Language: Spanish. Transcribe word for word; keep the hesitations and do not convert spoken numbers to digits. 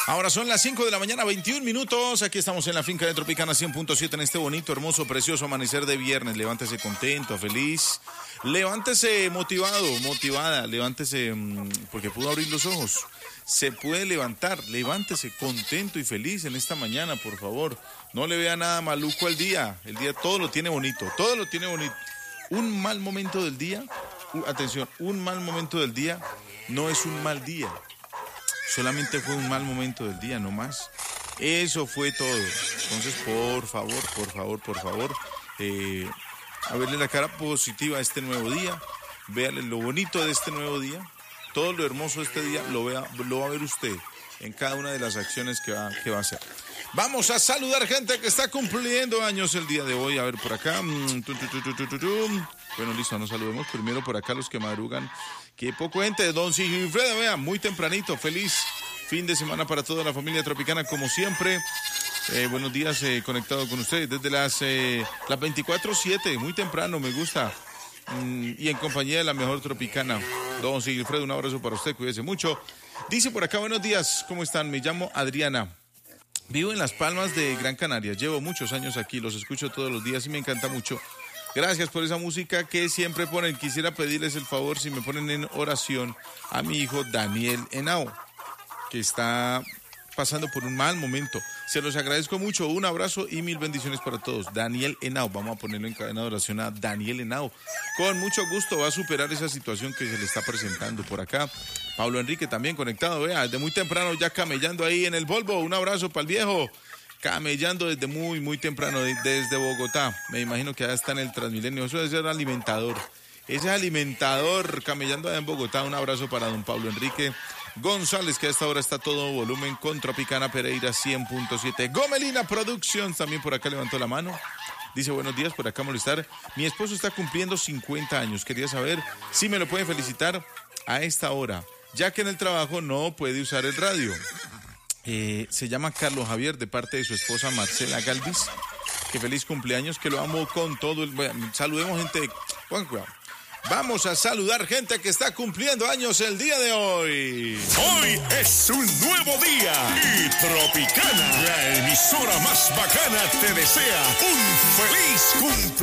Ahora son las cinco de la mañana, veintiún minutos. Aquí estamos en la finca de Tropicana cien punto siete en este bonito, hermoso, precioso amanecer de viernes. Levántese contento, feliz. Levántese motivado, motivada. Levántese mmm, porque pudo abrir los ojos. Se puede levantar. Levántese contento y feliz en esta mañana, por favor. No le vea nada maluco al día. El día todo lo tiene bonito. Todo lo tiene bonito. Un mal momento del día. Uh, atención, un mal momento del día no es un mal día. Solamente fue un mal momento del día, no más. Eso fue todo. Entonces, por favor, por favor, por favor, eh, a verle la cara positiva a este nuevo día. Véale lo bonito de este nuevo día. Todo lo hermoso de este día lo, vea, lo va a ver usted en cada una de las acciones que va, que va a hacer. Vamos a saludar gente que está cumpliendo años el día de hoy. A ver, por acá. Bueno, listo, nos saludemos primero por acá los que madrugan. Qué poco gente. Don Sigifredo, vea, muy tempranito. Feliz fin de semana para toda la familia tropicana, como siempre. Eh, buenos días, eh, conectado con ustedes desde las, eh, las veinticuatro siete. Muy temprano, me gusta. Mm, y en compañía de la mejor tropicana. Don Sigifredo, un abrazo para usted, cuídese mucho. Dice por acá, buenos días, ¿cómo están? Me llamo Adriana. Vivo en Las Palmas de Gran Canaria. Llevo muchos años aquí, los escucho todos los días y me encanta mucho. Gracias por esa música que siempre ponen. Quisiera pedirles el favor si me ponen en oración a mi hijo Daniel Henao, que está pasando por un mal momento. Se los agradezco mucho. Un abrazo y mil bendiciones para todos. Daniel Henao, vamos a ponerlo en cadena de oración a Daniel Henao. Con mucho gusto va a superar esa situación que se le está presentando por acá. Pablo Enrique también conectado, vea, desde muy temprano ya camellando ahí en el Volvo. Un abrazo para el viejo. Camellando desde muy, muy temprano, desde Bogotá. Me imagino que allá está en el Transmilenio. Eso debe ser alimentador. Ese alimentador camellando allá en Bogotá. Un abrazo para don Pablo Enrique González, que a esta hora está todo volumen con Tropicana Pereira cien punto siete. Gomelina Productions también por acá levantó la mano. Dice, buenos días, por acá molestar. Mi esposo está cumpliendo cincuenta años. Quería saber si me lo pueden felicitar a esta hora, ya que en el trabajo no puede usar el radio. Eh, se llama Carlos Javier, de parte de su esposa Marcela Galvis. Que feliz cumpleaños, que lo amo con todo el... Bueno, saludemos gente. Vamos a saludar gente que está cumpliendo años el día de hoy. Hoy es un nuevo día y Tropicana, la emisora más bacana, te desea un feliz cumpleaños.